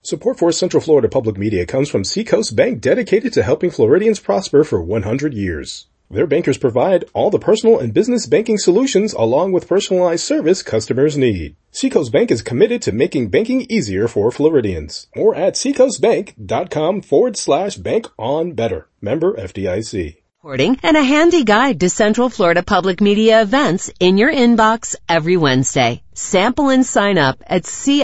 Support for Central Florida Public Media comes from Seacoast Bank, dedicated to helping Floridians prosper for 100 years. Their bankers provide all the personal and business banking solutions along with personalized service customers need. Seacoast Bank is committed to making banking easier for Floridians. More at seacoastbank.com/bank on better. Member FDIC. And a handy guide to Central Florida Public Media events in your inbox every Wednesday. Sample and sign up at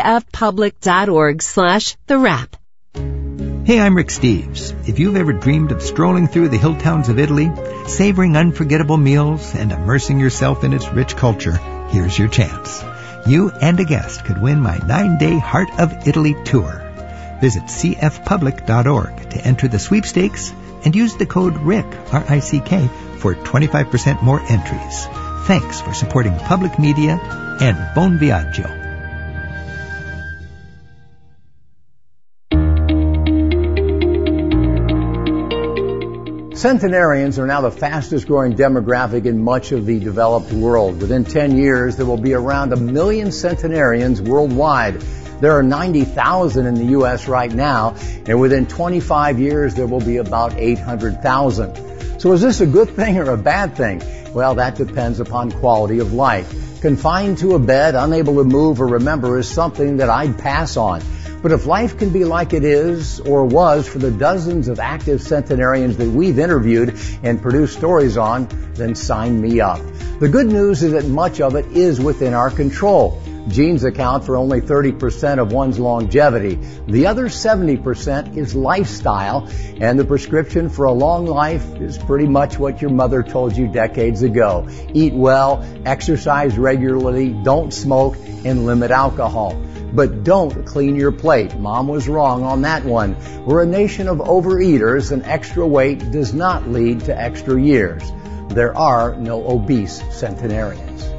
cfpublic.org/thewrap. Hey, I'm Rick Steves. If you've ever dreamed of strolling through the hill towns of Italy, savoring unforgettable meals, and immersing yourself in its rich culture, here's your chance. You and a guest could win my 9-day Heart of Italy tour. Visit cfpublic.org to enter the sweepstakes and use the code RICK, R-I-C-K, for 25% more entries. Thanks for supporting public media and Buon Viaggio. Centenarians are now the fastest growing demographic in much of the developed world. Within 10 years, there will be around 1 million centenarians worldwide. There are 90,000 in the U.S. right now, and within 25 years, there will be about 800,000. So is this a good thing or a bad thing? Well, that depends upon quality of life. Confined to a bed, unable to move or remember is something that I'd pass on. But if life can be like it is or was for the dozens of active centenarians that we've interviewed and produced stories on, then sign me up. The good news is that much of it is within our control. Genes account for only 30% of one's longevity. The other 70% is lifestyle, and the prescription for a long life is pretty much what your mother told you decades ago. Eat well, exercise regularly, don't smoke, and limit alcohol. But don't clean your plate. Mom was wrong on that one. We're a nation of overeaters, and extra weight does not lead to extra years. There are no obese centenarians.